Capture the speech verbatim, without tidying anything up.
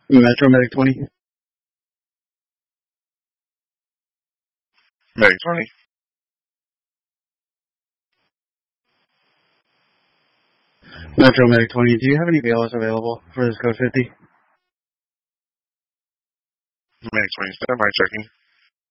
Metro Medic twenty. Medic twenty. Metro Medic twenty, do you have any B L S available for this code fifty? Medic twenty, stand by checking.